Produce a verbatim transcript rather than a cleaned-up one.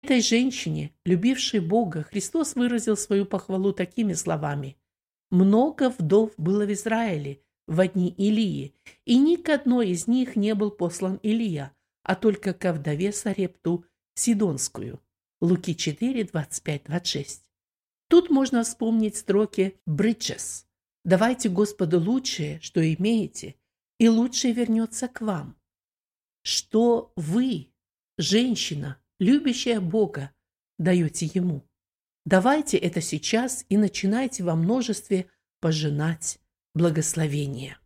Этой женщине, любившей Бога, Христос выразил свою похвалу такими словами: «Много вдов было в Израиле в дни Илии, и ни к одной из них не был послан Илия, а только ко вдове Сарепту Сидонскую». Луки четыре, двадцать пять, двадцать шесть. Тут можно вспомнить строки «Бриджес». «Давайте Господу лучшее, что имеете, и лучшее вернется к вам». Что вы, женщина, любящая Бога, даете Ему? Давайте это сейчас и начинайте во множестве пожинать благословение.